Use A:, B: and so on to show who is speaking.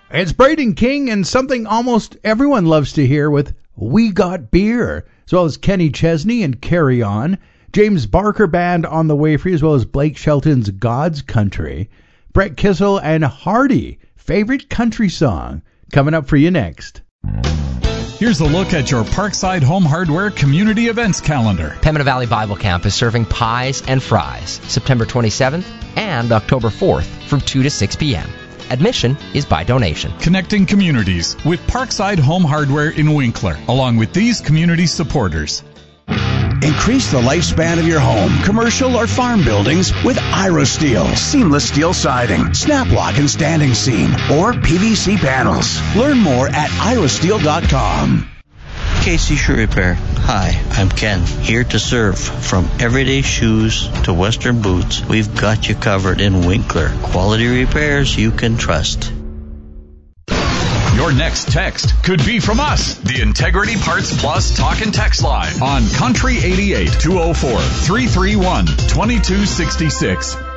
A: It's Braden King and something almost everyone loves to hear with We Got Beer, as well as Kenny Chesney and Carry On, James Barker Band on the way for you, as well as Blake Shelton's God's Country, Brett Kissel and Hardy, favorite country song, coming up for you next.
B: Here's a look at your Parkside Home Hardware community events calendar.
C: Pembina Valley Bible Camp is serving pies and fries September 27th and October 4th from 2 to 6 p.m. Admission is by donation.
B: Connecting communities with Parkside Home Hardware in Winkler, along with these community supporters.
D: Increase the lifespan of your home, commercial or farm buildings with IroSteel. Seamless steel siding, snap lock and standing seam, or PVC panels. Learn more at irosteel.com.
E: KC Shoe Repair. Hi, I'm Ken, here to serve. From everyday shoes to Western boots, we've got you covered in Winkler. Quality repairs you can trust.
B: Your next text could be from us, the Integrity Parts Plus Talk and Text Line on Country 88 204 331 2266.